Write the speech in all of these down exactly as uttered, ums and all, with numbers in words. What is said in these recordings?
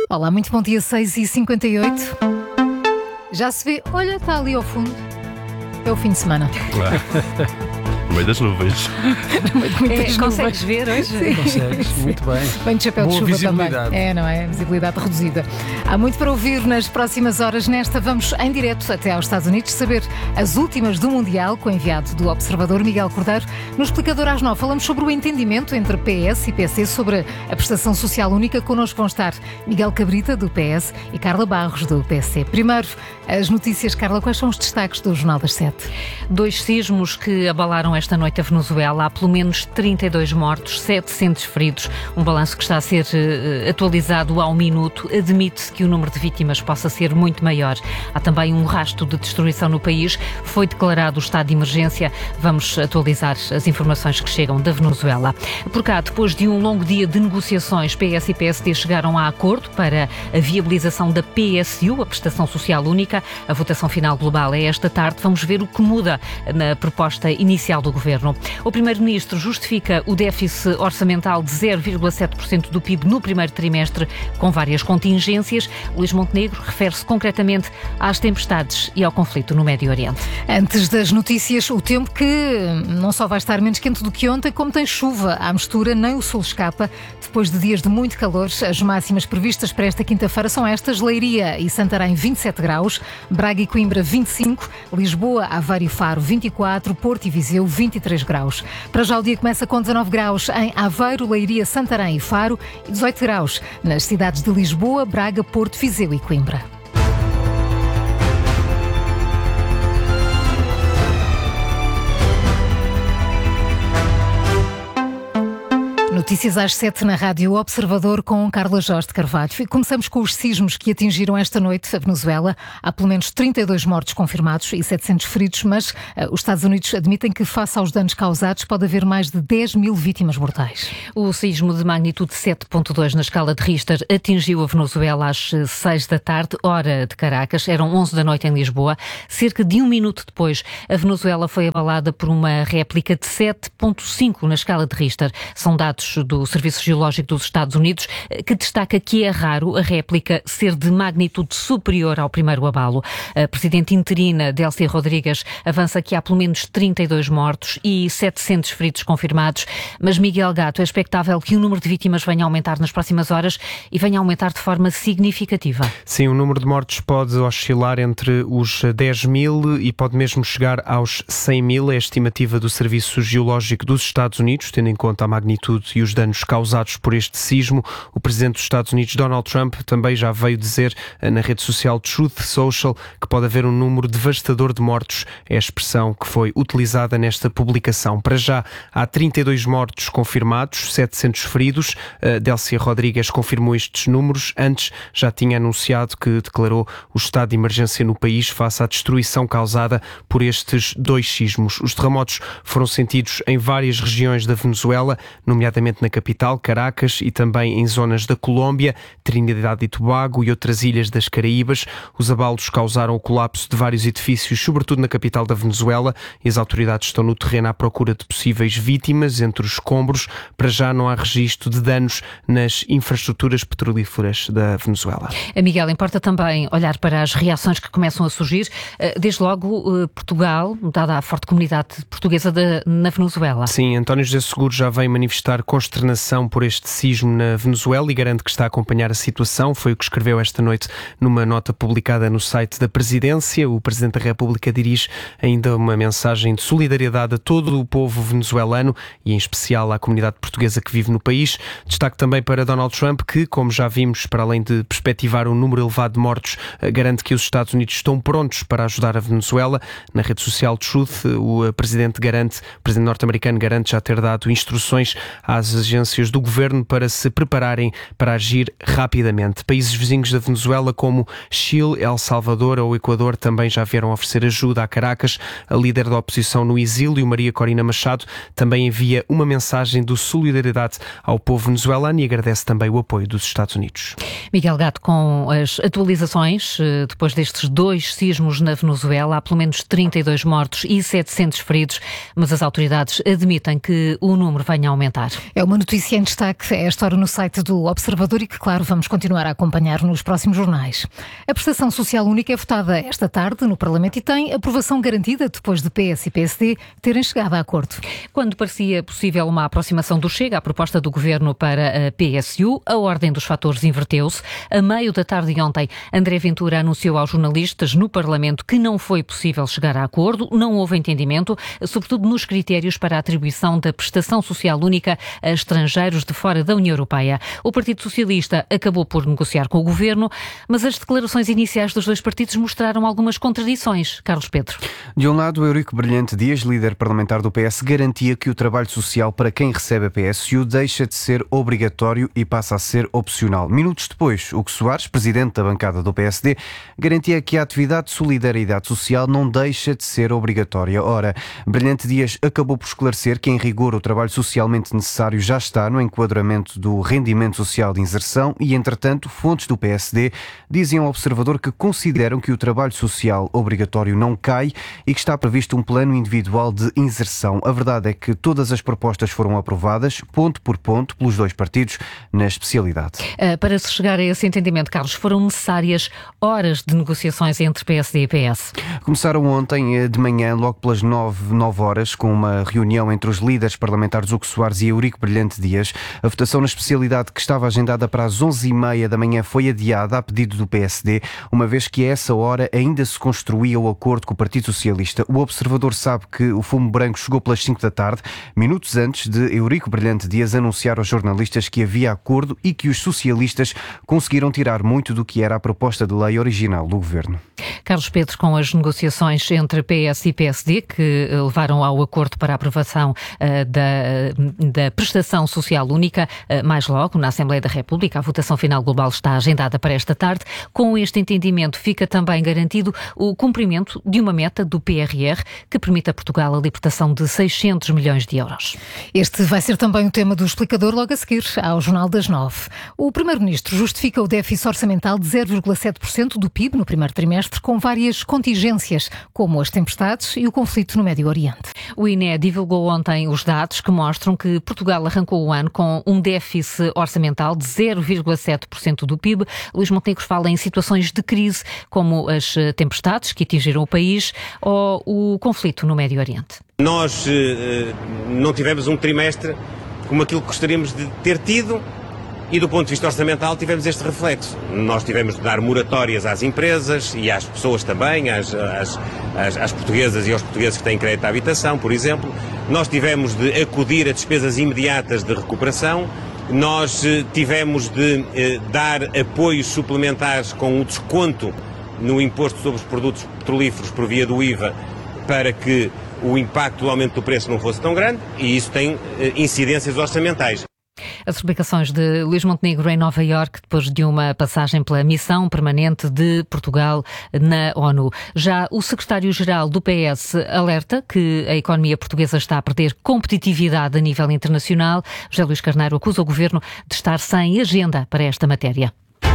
Olá, muito bom dia, seis e cinquenta e oito. Já se vê, olha, está ali ao fundo. É o fim de semana. Claro. No meio das nuvens. É, consegues ver hoje? Sim. Consegues, muito bem. Bem de chapéu Boa de chuva visibilidade. também. É, não é? Visibilidade reduzida. Há muito para ouvir nas próximas horas. Nesta vamos em direto até aos Estados Unidos saber as últimas do Mundial com o enviado do Observador, Miguel Cordeiro. No Explicador às nove falamos sobre o entendimento entre P S e P C sobre a prestação social única. Connosco vão estar Miguel Cabrita, do P S, e Carla Barros, do P C. Primeiro, as notícias. Carla, quais são os destaques do Jornal das Sete? Dois sismos que abalaram esta noite a Venezuela. Há pelo menos trinta e dois mortos, setecentos feridos. Um balanço que está a ser uh, atualizado ao minuto. Admite-se que o número de vítimas possa ser muito maior. Há também um rastro de destruição no país. Foi declarado o estado de emergência. Vamos atualizar as informações que chegam da Venezuela. Por cá, depois de um longo dia de negociações, P S e P S D chegaram a acordo para a viabilização da P S U, a Prestação Social Única. A votação final global é esta tarde. Vamos ver o que muda na proposta inicial do Governo. O Primeiro-Ministro justifica o déficit orçamental de zero vírgula sete por cento do P I B no primeiro trimestre, com várias contingências. Luís Montenegro refere-se concretamente às tempestades e ao conflito no Médio Oriente. Antes das notícias, o tempo que não só vai estar menos quente do que ontem, como tem chuva à mistura, nem o sol escapa. Depois de dias de muito calor, as máximas previstas para esta quinta-feira são estas: Leiria e Santarém vinte e sete graus, Braga e Coimbra vinte e cinco, Lisboa, Aveiro e Faro vinte e quatro, Porto e Viseu vinte e três graus. Para já o dia começa com dezanove graus em Aveiro, Leiria, Santarém e Faro e dezoito graus nas cidades de Lisboa, Braga, Porto, Viseu e Coimbra. Notícias às sete na Rádio Observador com Carla Jorge de Carvalho. E começamos com os sismos que atingiram esta noite a Venezuela. Há pelo menos trinta e dois mortos confirmados e setecentos feridos, mas uh, os Estados Unidos admitem que, face aos danos causados, pode haver mais de dez mil vítimas mortais. O sismo de magnitude sete vírgula dois na escala de Richter atingiu a Venezuela às seis da tarde, hora de Caracas. Eram onze da noite em Lisboa. Cerca de um minuto depois, a Venezuela foi abalada por uma réplica de sete vírgula cinco na escala de Richter. São dados do Serviço Geológico dos Estados Unidos, que destaca que é raro a réplica ser de magnitude superior ao primeiro abalo. A presidente interina, Delcy Rodrigues, avança que há pelo menos trinta e dois mortos e setecentos feridos confirmados. Mas, Miguel Gato, é expectável que o número de vítimas venha a aumentar nas próximas horas e venha a aumentar de forma significativa. Sim, o número de mortos pode oscilar entre os dez mil e pode mesmo chegar aos cem mil. É a estimativa do Serviço Geológico dos Estados Unidos, tendo em conta a magnitude e os danos causados por este sismo. O presidente dos Estados Unidos, Donald Trump, também já veio dizer na rede social Truth Social que pode haver um número devastador de mortos. É a expressão que foi utilizada nesta publicação. Para já, há trinta e dois mortos confirmados, setecentos feridos. Uh, Delcy Rodrigues confirmou estes números. Antes já tinha anunciado que declarou o estado de emergência no país face à destruição causada por estes dois sismos. Os terremotos foram sentidos em várias regiões da Venezuela, nomeadamente na capital, Caracas, e também em zonas da Colômbia, Trinidade e Tobago e outras ilhas das Caraíbas. Os abalos causaram o colapso de vários edifícios, sobretudo na capital da Venezuela, e as autoridades estão no terreno à procura de possíveis vítimas entre os escombros. Para já não há registro de danos nas infraestruturas petrolíferas da Venezuela. A Miguel, importa também olhar para as reações que começam a surgir. Desde logo, Portugal, dada a forte comunidade portuguesa de, na Venezuela. Sim, António José Seguro já vem manifestar consternação por este sismo na Venezuela e garante que está a acompanhar a situação. Foi o que escreveu esta noite numa nota publicada no site da Presidência. O Presidente da República dirige ainda uma mensagem de solidariedade a todo o povo venezuelano e em especial à comunidade portuguesa que vive no país. Destaque também para Donald Trump, que, como já vimos, para além de perspectivar um número elevado de mortos, garante que os Estados Unidos estão prontos para ajudar a Venezuela. Na rede social Truth, o Presidente garante, o Presidente norte-americano garante já ter dado instruções às agências do governo para se prepararem para agir rapidamente. Países vizinhos da Venezuela como Chile, El Salvador ou Equador também já vieram oferecer ajuda a Caracas. A líder da oposição no exílio, Maria Corina Machado, também envia uma mensagem de solidariedade ao povo venezuelano e agradece também o apoio dos Estados Unidos. Miguel Gato, com as atualizações, depois destes dois sismos na Venezuela, há pelo menos trinta e dois mortos e setecentos feridos, mas as autoridades admitem que o número venha a aumentar. É uma notícia em destaque, é esta hora no site do Observador e que, claro, vamos continuar a acompanhar nos próximos jornais. A prestação social única é votada esta tarde no Parlamento e tem aprovação garantida depois de P S e P S D terem chegado a acordo. Quando parecia possível uma aproximação do Chega à proposta do Governo para a P S U, a ordem dos fatores inverteu-se. A meio da tarde de ontem, André Ventura anunciou aos jornalistas no Parlamento que não foi possível chegar a acordo, não houve entendimento, sobretudo nos critérios para a atribuição da prestação social única a estrangeiros de fora da União Europeia. O Partido Socialista acabou por negociar com o Governo, mas as declarações iniciais dos dois partidos mostraram algumas contradições. Carlos Pedro. De um lado, Eurico Brilhante Dias, líder parlamentar do P S, garantia que o trabalho social para quem recebe a P S U deixa de ser obrigatório e passa a ser opcional. Minutos depois, Hugo Soares, presidente da bancada do P S D, garantia que a atividade de solidariedade social não deixa de ser obrigatória. Ora, Brilhante Dias acabou por esclarecer que, em rigor, o trabalho socialmente necessário já está no enquadramento do rendimento social de inserção e, entretanto, fontes do P S D dizem ao Observador que consideram que o trabalho social obrigatório não cai e que está previsto um plano individual de inserção. A verdade é que todas as propostas foram aprovadas, ponto por ponto, pelos dois partidos, na especialidade. Para se chegar a esse entendimento, Carlos, foram necessárias horas de negociações entre P S D e P S. Começaram ontem de manhã, logo pelas nove, nove horas, com uma reunião entre os líderes parlamentares Hugo Soares e Eurico Brilhante Dias. A votação na especialidade, que estava agendada para as onze e meia da manhã, foi adiada a pedido do P S D, uma vez que a essa hora ainda se construía o acordo com o Partido Socialista. O Observador sabe que o fumo branco chegou pelas cinco da tarde, minutos antes de Eurico Brilhante Dias anunciar aos jornalistas que havia acordo e que os socialistas conseguiram tirar muito do que era a proposta de lei original do Governo. Carlos Pedro, com as negociações entre P S e P S D que levaram ao acordo para a aprovação uh, da, da prestação social única, uh, mais logo na Assembleia da República, a votação final global está agendada para esta tarde. Com este entendimento fica também garantido o cumprimento de uma meta do P R R que permite a Portugal a libertação de seiscentos milhões de euros. Este vai ser também o tema do explicador logo a seguir, ao Jornal das Nove. O Primeiro-Ministro justifica o déficit orçamental de zero vírgula sete por cento do P I B no primeiro trimestre com várias contingências, como as tempestades e o conflito no Médio Oriente. O I N E divulgou ontem os dados que mostram que Portugal arrancou o ano com um déficit orçamental de zero vírgula sete por cento do P I B. Luís Montenegro fala em situações de crise, como as tempestades que atingiram o país ou o conflito no Médio Oriente. Nós eh, não tivemos um trimestre como aquilo que gostaríamos de ter tido e, do ponto de vista orçamental, tivemos este reflexo. Nós tivemos de dar moratórias às empresas e às pessoas também, às, às, às, às portuguesas e aos portugueses que têm crédito à habitação, por exemplo. Nós tivemos de acudir a despesas imediatas de recuperação. Nós eh, tivemos de eh, dar apoios suplementares com o desconto no imposto sobre os produtos petrolíferos por via do I V A para que o impacto do aumento do preço não fosse tão grande e isso tem eh, incidências orçamentais. As explicações de Luís Montenegro em Nova Iorque, depois de uma passagem pela missão permanente de Portugal na ONU. Já o secretário-geral do P S alerta que a economia portuguesa está a perder competitividade a nível internacional. José Luís Carneiro acusa o governo de estar sem agenda para esta matéria.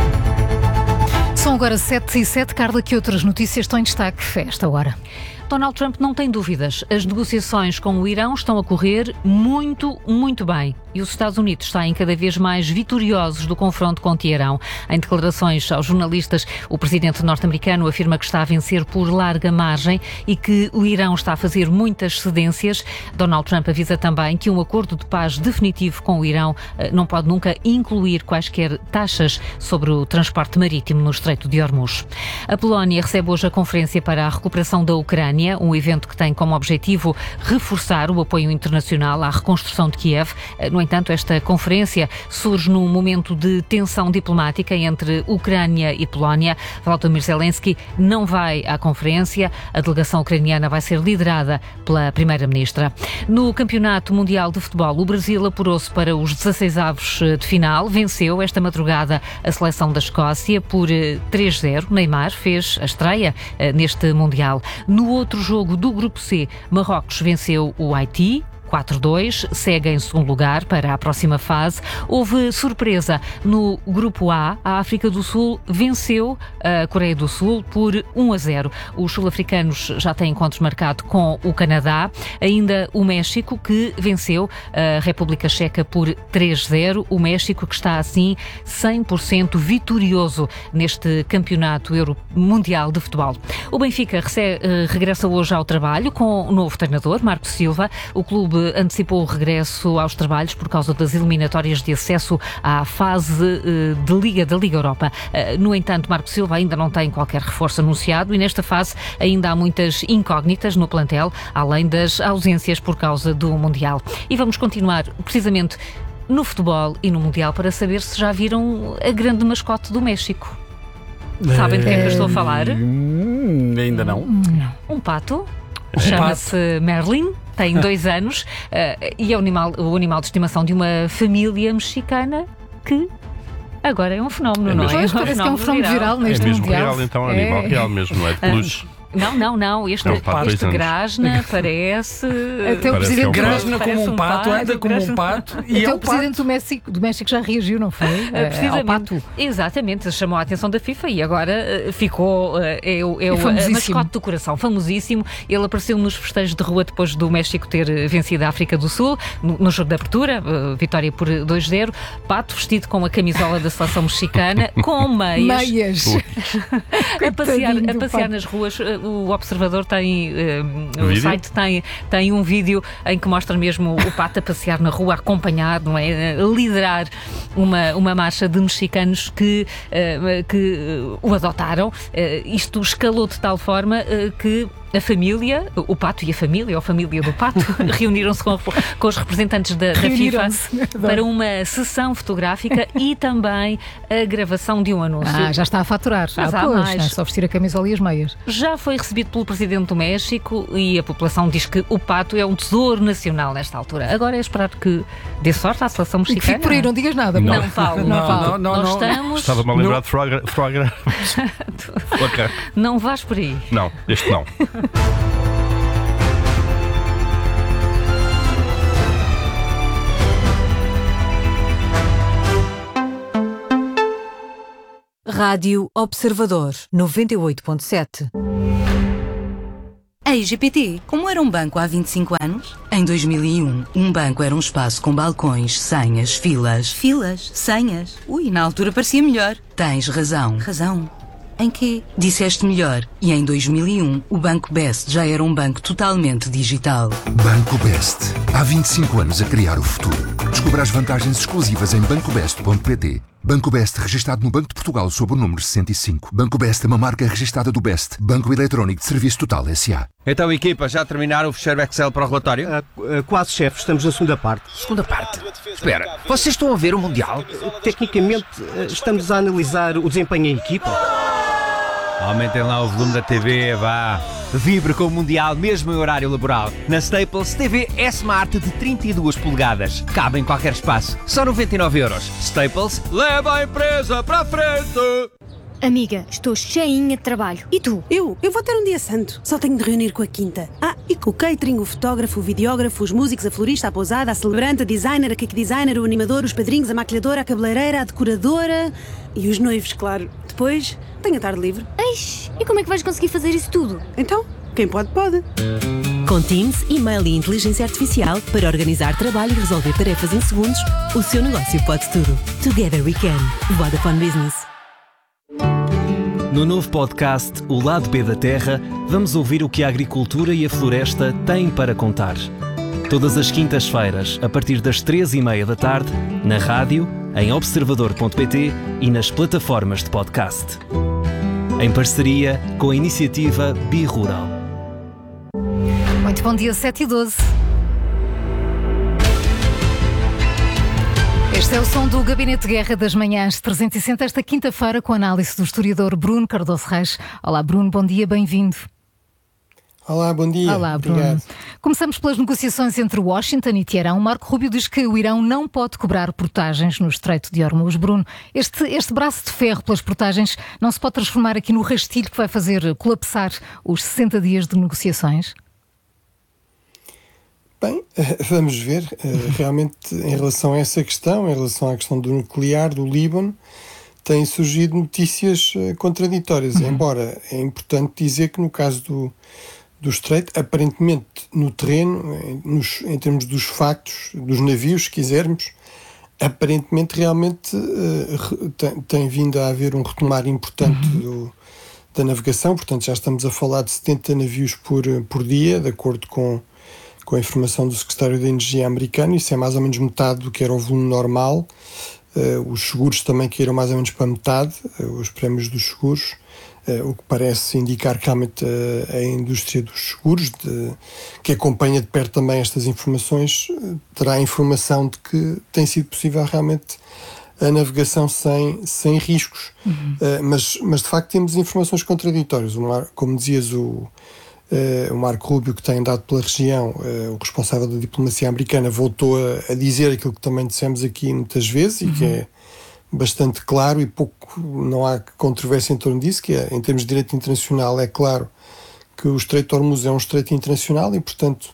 São agora sete e sete. Carla, que outras notícias estão em destaque a esta hora? Donald Trump não tem dúvidas. As negociações com o Irão estão a correr muito, muito bem. E os Estados Unidos saem cada vez mais vitoriosos do confronto com Teherão. Em declarações aos jornalistas, o presidente norte-americano afirma que está a vencer por larga margem e que o Irão está a fazer muitas cedências. Donald Trump avisa também que um acordo de paz definitivo com o Irão não pode nunca incluir quaisquer taxas sobre o transporte marítimo no Estreito de Hormuz. A Polónia recebe hoje a Conferência para a Recuperação da Ucrânia, um evento que tem como objetivo reforçar o apoio internacional à reconstrução de Kiev. No entanto, esta conferência surge num momento de tensão diplomática entre Ucrânia e Polónia. Volodymyr Zelensky não vai à conferência. A delegação ucraniana vai ser liderada pela primeira-ministra. No Campeonato Mundial de Futebol, o Brasil apurou-se para os dezasseisavos de final. Venceu esta madrugada a seleção da Escócia por três a zero. Neymar fez a estreia neste Mundial. No outro jogo do Grupo C, Marrocos venceu o Haiti quatro a dois, segue em segundo lugar para a próxima fase. Houve surpresa no Grupo A. A África do Sul venceu a Coreia do Sul por um a zero. Os sul-africanos já têm encontros marcados com o Canadá. Ainda o México, que venceu a República Checa por três a zero. O México que está assim cem por cento vitorioso neste campeonato Euro mundial de futebol. O Benfica recebe, regressa hoje ao trabalho com o novo treinador, Marco Silva. O clube antecipou o regresso aos trabalhos por causa das eliminatórias de acesso à fase de Liga da Liga Europa. No entanto, Marco Silva ainda não tem qualquer reforço anunciado e nesta fase ainda há muitas incógnitas no plantel, além das ausências por causa do Mundial. E vamos continuar precisamente no futebol e no Mundial para saber se já viram a grande mascote do México. Sabem de quem é que eu estou a falar? Hum, ainda não. Um pato. Chama-se Merlin, tem dois anos uh, e é o animal, o animal de estimação de uma família mexicana que agora é um fenómeno, é não mesmo. é? Pois, parece que é um fenómeno viral neste É mesmo Mundial. real, então, é animal É. real mesmo, não é de peluche. Não, não, não. Este, Não, pá, este dois anos. grasna parece. Até o Parece presidente que é um Grasna Parece como um um pato, pato, anda como um grasna- pato e Até é o um presidente pato. do México, do México já reagiu, não foi? Uh, Eh, ao precisamente, pato. exatamente, chamou a atenção da FIFA e agora uh, ficou, uh, é, o, é o É a famosíssimo. mascote do coração, famosíssimo. Ele apareceu nos festejos de rua depois do México ter uh, vencido a África do Sul, no, no jogo de abertura, uh, vitória por dois a zero. Pato vestido com a camisola da seleção mexicana, com meias, Meias. a passear, Coitadinho a do passear pato. nas ruas. Uh, O Observador tem, uh, o Vídeo? site tem, tem um vídeo em que mostra mesmo o pato a passear na rua, acompanhado, não é? A liderar uma, uma marcha de mexicanos que, uh, que uh, o adotaram. Uh, isto escalou de tal forma uh, que a família, o pato e a família, ou a família do pato, reuniram-se com, com os representantes da, da FIFA Reuniram-se. para uma sessão fotográfica e também a gravação de um anúncio. Ah, já está a faturar. Mas ah, há pois, mais. não é só vestir a camisola e as meias. Já foi recebido pelo Presidente do México e a população diz que o pato é um tesouro nacional nesta altura. Agora é esperar que dê sorte à seleção E que mexicana. fique por aí, não digas nada. Não, pô. Paulo, Não, não, Paulo. não, não, Nós não. estamos... Estava-me a lembrar de Frogra. Frogra. Ok. Não vais por aí. Não, este não. Rádio Observador noventa e oito ponto sete. A I G P T, como era um banco há vinte e cinco anos? Em dois mil e um, um banco era um espaço com balcões, senhas, filas. Filas? Senhas? Ui, na altura parecia melhor. Tens razão. Razão? Em quê? Disseste melhor. E em dois mil e um, o Banco Best já era um banco totalmente digital. Banco Best. Há vinte e cinco anos a criar o futuro. Descubra as vantagens exclusivas em banco best ponto pt. Banco Best, registado no Banco de Portugal sob o número sessenta e cinco. Banco Best é uma marca registada do Best. Banco Eletrónico de Serviço Total S A. Então, equipa, já terminaram o fecheiro Excel para o relatório? Uh, uh, quase, chefe. Estamos na segunda parte. Segunda parte. Espera, vocês estão a ver o Mundial? Uh, tecnicamente, uh, estamos a analisar o desempenho em equipa. Aumentem lá o volume da T V, vá. Vibre com o Mundial, mesmo em horário laboral. Na Staples, T V S-Smart de trinta e duas polegadas. Cabe em qualquer espaço. Só noventa e nove euros. Staples, leva a empresa para a frente! Amiga, estou cheinha de trabalho. E tu? Eu? Eu vou ter um dia santo. Só tenho de reunir com a quinta. Ah, e com o catering, o fotógrafo, o videógrafo, os músicos, a florista, a pousada, a celebrante, a designer, a cake designer, o animador, os padrinhos, a maquilhadora, a cabeleireira, a decoradora e os noivos, claro. Depois, tenho a tarde livre. Eish, e como é que vais conseguir fazer isso tudo? Então, quem pode, pode. Com Teams, e-mail e inteligência artificial para organizar trabalho e resolver tarefas em segundos, o seu negócio pode tudo. Together we can. Vodafone Business. No novo podcast O Lado B da Terra, vamos ouvir o que a agricultura e a floresta têm para contar. Todas as quintas-feiras, a partir das três e meia da tarde, na rádio, em observador ponto pt e nas plataformas de podcast. Em parceria com a iniciativa Bi-Rural. Muito bom dia, sete e doze. Este é o som do Gabinete de Guerra das Manhãs trezentos e sessenta, esta quinta-feira, com a análise do historiador Bruno Cardoso Reis. Olá, Bruno, bom dia, bem-vindo. Olá, bom dia. Olá, Bruno. Obrigado. Começamos pelas negociações entre Washington e Teherão. Marco Rubio diz que o Irão não pode cobrar portagens no Estreito de Hormuz. Bruno, este, este braço de ferro pelas portagens não se pode transformar aqui no rastilho que vai fazer colapsar os sessenta dias de negociações? Bem, vamos ver. Realmente, em relação a essa questão, em relação à questão do nuclear, do Líbano, têm surgido notícias contraditórias. Uhum. Embora é importante dizer que no caso do, do Estreito, aparentemente no terreno, em, nos, em termos dos factos, dos navios, se quisermos, aparentemente realmente uh, tem, tem vindo a haver um retomar importante uhum. do, da navegação. Portanto, já estamos a falar de setenta navios por, por dia, de acordo com com a informação do Secretário da Energia americano. Isso é mais ou menos metade do que era o volume normal. Uh, os seguros também caíram mais ou menos para metade, uh, os prémios dos seguros, uh, o que parece indicar que realmente uh, a indústria dos seguros, de, que acompanha de perto também estas informações, uh, terá a informação de que tem sido possível realmente a navegação sem, sem riscos. Uhum. Uh, mas, mas de facto temos informações contraditórias. Uma, como dizias, o Uh, o Marco Rubio, que tem andado pela região, uh, o responsável da diplomacia americana, voltou a, a dizer aquilo que também dissemos aqui muitas vezes, uhum. e que é bastante claro e pouco, não há controvérsia em torno disso, que é, em termos de direito internacional, é claro que o Estreito de Hormuz é um estreito internacional e, portanto,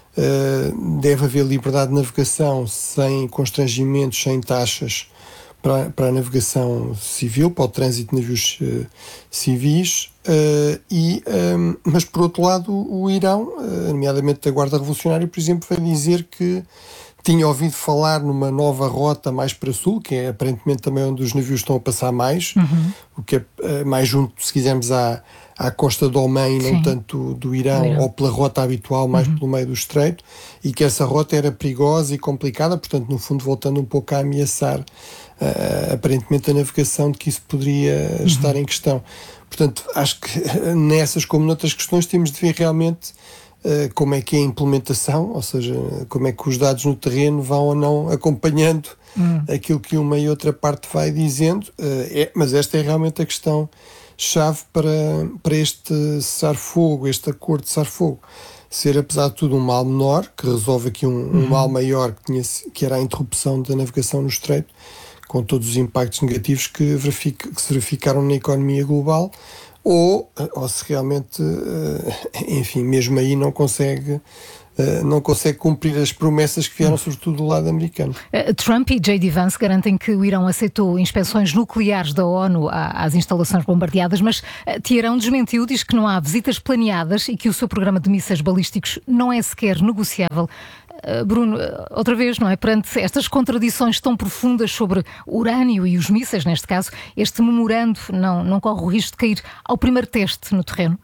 uh, deve haver liberdade de navegação sem constrangimentos, sem taxas para, para a navegação civil, para o trânsito de navios uh, civis. Uh, e, um, mas por outro lado o, o Irão, uh, nomeadamente a Guarda Revolucionária, por exemplo, vai dizer que tinha ouvido falar numa nova rota mais para sul, que é aparentemente também onde os navios estão a passar mais, uhum. o que é uh, mais junto, se quisermos, à, à costa do Omã e não tanto do Irão, Irão, ou pela rota habitual, mais uhum. pelo meio do estreito, e que essa rota era perigosa e complicada, portanto, no fundo, voltando um pouco a ameaçar uh, aparentemente a navegação, de que isso poderia uhum. estar em questão. Portanto, acho que nessas como noutras questões temos de ver realmente uh, como é que é a implementação, ou seja, como é que os dados no terreno vão ou não acompanhando hum. aquilo que uma e outra parte vai dizendo, uh, é, mas esta é realmente a questão-chave para, para este cessar-fogo, este acordo de cessar-fogo. Ser, apesar de tudo, um mal menor, que resolve aqui um, um mal maior, que, tinha, que era a interrupção da navegação no estreito, com todos os impactos negativos que, verifica, que se verificaram na economia global, ou, ou se realmente, enfim, mesmo aí não consegue, não consegue cumprir as promessas que vieram sobretudo do lado americano. Trump e J D Vance garantem que o Irão aceitou inspeções nucleares da ONU às instalações bombardeadas, mas Teherão desmentiu, diz que não há visitas planeadas e que o seu programa de mísseis balísticos não é sequer negociável. Bruno, outra vez, não é? Perante estas contradições tão profundas sobre o urânio e os mísseis, neste caso, este memorando não, não corre o risco de cair ao primeiro teste no terreno?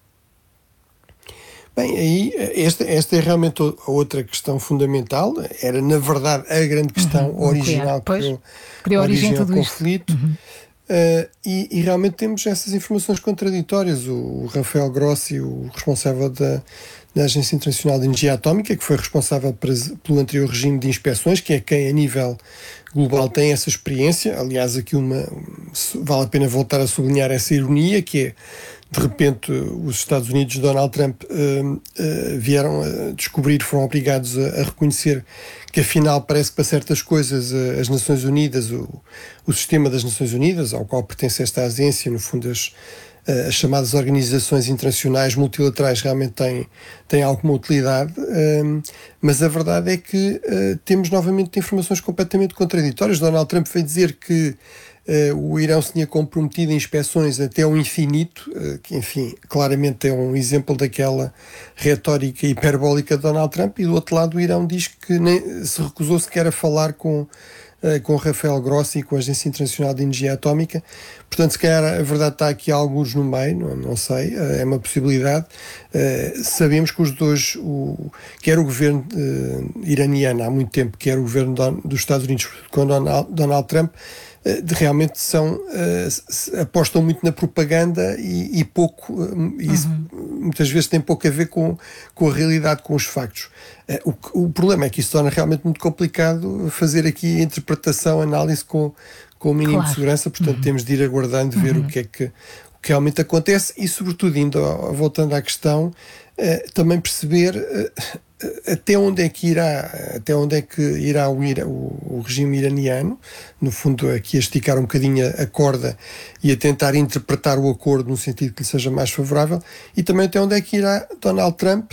Bem, aí esta, esta é realmente a outra questão fundamental. Era, na verdade, a grande questão uhum, original que criou, criou a origem do conflito. Uhum. Uh, e, e realmente temos essas informações contraditórias. O, o Rafael Grossi, o responsável da, da Agência Internacional de Energia Atómica, que foi responsável para, pelo anterior regime de inspeções, que é quem a nível global tem essa experiência. Aliás, aqui uma, vale a pena voltar a sublinhar essa ironia, que é, de repente, os Estados Unidos de Donald Trump uh, uh, vieram a descobrir, foram obrigados a, a reconhecer que afinal parece que para certas coisas uh, as Nações Unidas, o, o sistema das Nações Unidas, ao qual pertence esta agência, no fundo as, uh, as chamadas organizações internacionais multilaterais, realmente têm, têm alguma utilidade, uh, mas a verdade é que uh, temos novamente informações completamente contraditórias. Donald Trump veio dizer que Uh, o Irão se tinha comprometido em inspeções até ao infinito, uh, que enfim, claramente é um exemplo daquela retórica hiperbólica de Donald Trump, e do outro lado o Irão diz que nem, se recusou sequer a falar com, uh, com Rafael Grossi e com a Agência Internacional de Energia Atómica. Portanto, se calhar a verdade está aqui alguns no meio, não, não sei, uh, é uma possibilidade. Uh, sabemos que os dois, o, quer o governo uh, iraniano há muito tempo, quer o governo do, dos Estados Unidos com Donald, Donald Trump, de realmente são, uh, apostam muito na propaganda e, e pouco, uh, isso uhum. muitas vezes tem pouco a ver com, com a realidade, com os factos. Uh, o, o problema é que isso torna realmente muito complicado fazer aqui interpretação, análise com, com o mínimo claro. de segurança, portanto uhum. temos de ir aguardando, ver uhum. o que é que, o que realmente acontece e, sobretudo, indo, voltando à questão, uh, também perceber uh, até onde é que irá, até onde é que irá o, o, o regime iraniano, no fundo aqui a esticar um bocadinho a corda e a tentar interpretar o acordo no sentido que lhe seja mais favorável, e também até onde é que irá Donald Trump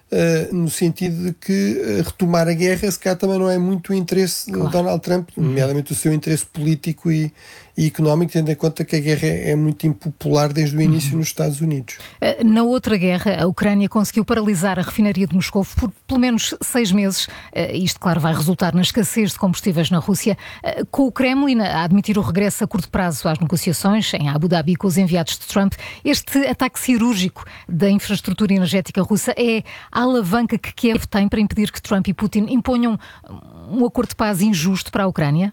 uh, no sentido de que uh, retomar a guerra, se calhar também não é muito o interesse claro. de Donald Trump, nomeadamente o seu interesse político e, e económico, tendo em conta que a guerra é, é muito impopular desde o início uhum. nos Estados Unidos. Uh, na outra guerra, a Ucrânia conseguiu paralisar a refinaria de Moscou por pelo menos seis meses. Uh, isto, claro, vai resultar na escassez de combustíveis na Rússia, uh, com o Kremlin a admitir o regresso a curto prazo às negociações em Abu Dhabi com os enviados de Trump. Este ataque cirúrgico da infraestrutura energética russa é a alavanca que Kiev tem para impedir que Trump e Putin imponham um acordo de paz injusto para a Ucrânia?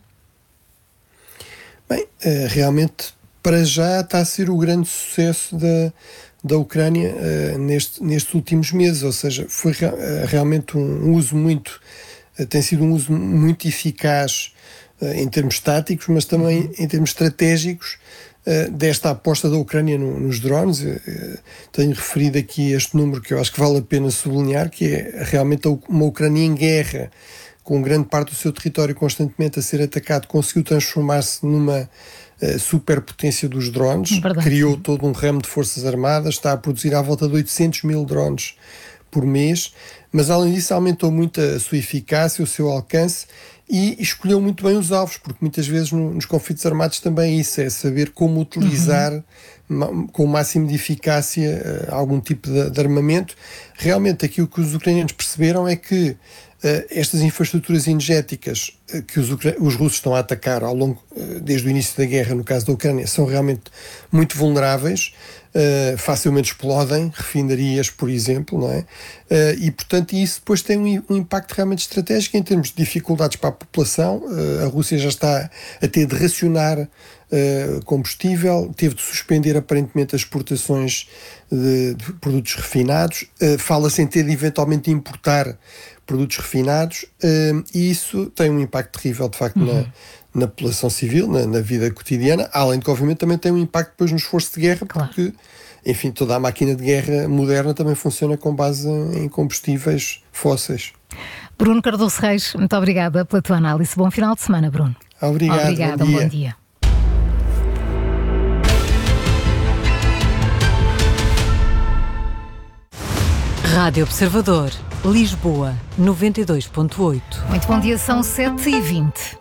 Bem, realmente, para já está a ser o grande sucesso da, da Ucrânia uh, neste, nestes últimos meses, ou seja, foi uh, realmente um uso muito, uh, tem sido um uso muito eficaz uh, em termos táticos, mas também em termos estratégicos, uh, desta aposta da Ucrânia no, nos drones. Uh, tenho referido aqui este número que eu acho que vale a pena sublinhar, que é realmente uma Ucrânia em guerra, com grande parte do seu território constantemente a ser atacado, conseguiu transformar-se numa uh, superpotência dos drones, Verdade. criou todo um ramo de forças armadas, está a produzir à volta de oitocentos mil drones por mês, mas além disso aumentou muito a sua eficácia, o seu alcance e escolheu muito bem os alvos, porque muitas vezes no, nos conflitos armados também é isso, é saber como utilizar uhum. com o máximo de eficácia uh, algum tipo de, de armamento. Realmente aquilo que os ucranianos perceberam é que Uh, estas infraestruturas energéticas uh, que os, os russos estão a atacar ao longo, uh, desde o início da guerra, no caso da Ucrânia, são realmente muito vulneráveis, uh, facilmente explodem, refinarias, por exemplo, não é? Uh, e, portanto, isso depois tem um, um impacto realmente estratégico em termos de dificuldades para a população. Uh, a Rússia já está a ter de racionar uh, combustível, teve de suspender aparentemente as exportações de, de produtos refinados, uh, fala-se em ter de eventualmente importar produtos refinados, uh, e isso tem um impacto terrível, de facto, uhum. na, na população civil, na, na vida cotidiana, além de que, obviamente, também tem um impacto depois no esforço de guerra, claro. porque, enfim, toda a máquina de guerra moderna também funciona com base em combustíveis fósseis. Bruno Cardoso Reis, muito obrigada pela tua análise. Bom final de semana, Bruno. Obrigado. Obrigada, bom dia. Um bom dia. Rádio Observador, Lisboa, noventa e dois ponto oito. Muito bom dia, são sete e vinte.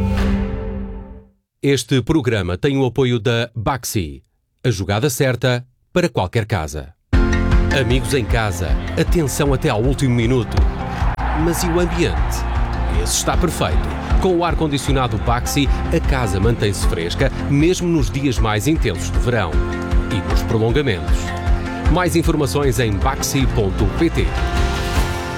Este programa tem o apoio da Baxi, a jogada certa para qualquer casa. Amigos em casa, atenção até ao último minuto. Mas e o ambiente? Esse está perfeito. Com o ar-condicionado Baxi, a casa mantém-se fresca, mesmo nos dias mais intensos de verão e nos prolongamentos. Mais informações em baxi ponto pt.